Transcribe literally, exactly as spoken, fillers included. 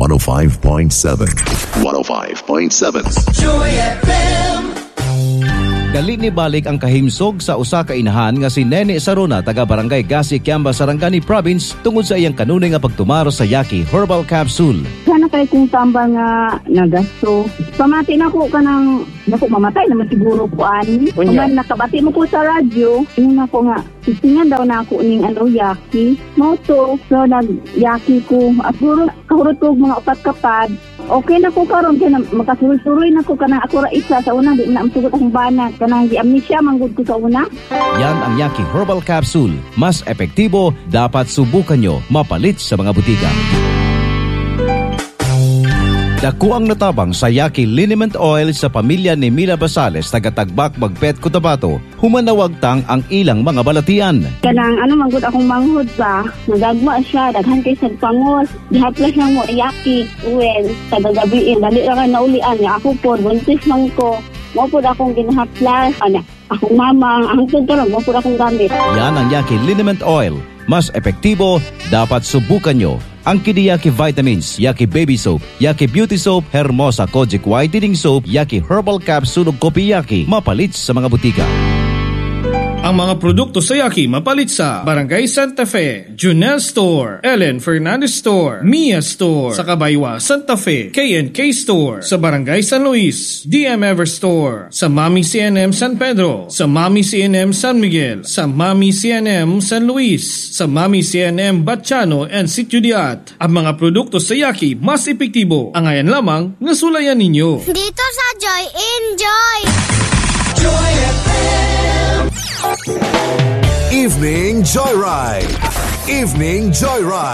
one oh five point seven. one oh five point seven. Joy F M. Dali ni balik ang kahimsog sa usa ka inahan nga si Nene Saruna taga Barangay Gasi, Kiamba, Sarangani Province tungod sa iyang kanunay nga pagtumaro sa Yaki Herbal Capsule. Sana kay kung tamba nga nagasto. Pamati na ko ka ng naku mamatay naman siguro ko ani. Kung nakabati mo ko sa radyo, yun ako nga isingan daw na ako ning ano Yaki. Moto so nag-Yaki ko. Siguro kahurot ko mga upat kapad. Okay na ko karon kay makasuroy na ko kanang ako ra isa sa una di na amsugot akong bana kanang di amnesia manggod ko sa una. Yan ang Yaki Herbal Capsule. Mas epektibo, dapat subukan nyo. Mapalit sa mga butika. Dako ang natabang sa Yaki Liniment Oil sa pamilya ni Mila Basales taga-Tagbak, Bagpet, Cotabato. Humanawag tang ang ilang mga balatian. Kanang ano manggod akong manghod ba, nagagma siya, daghan kay sa pangos. Dihaplas lang mo Yaki oil taga-gabiin. Dali ra ka naulian niya ako po, buntis man ko. Mo po akong ginahaplas. Ana, akong mama, ang tugtara mo po akong gamit. Yan ang Yaki Liniment Oil. Mas epektibo, dapat subukan nyo. Ang Kidi Yaki Vitamins, Yaki Baby Soap, Yaki Beauty Soap, Hermosa Kojic Whitening Soap, Yaki Herbal Capsule ug Kopi Yaki, mapalit sa mga butika. Ang mga produkto sa Yaki mapalit sa Barangay Santa Fe, Junel Store, Ellen Fernandez Store, Mia Store, sa Kabaywa, Santa Fe, K and K Store, sa Barangay San Luis, D M Ever Store, sa Mami C N M San Pedro, sa Mami C N M San Miguel, sa Mami C N M San Luis, sa Mami C N M Batchano and Sitio Diat. Ang mga produkto sa Yaki mas epektibo. Ang ayan lamang nga sulayan ninyo. Dito sa Joy, enjoy! Joy F M. Evening Joyride. Evening Joyride.